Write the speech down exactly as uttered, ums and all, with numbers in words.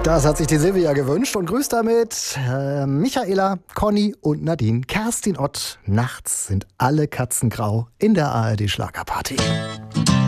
Das hat sich die Silvia gewünscht und grüßt damit äh, Michaela, Conny und Nadine. Kerstin Ott. Nachts sind alle Katzen grau in der A R D Schlagerparty.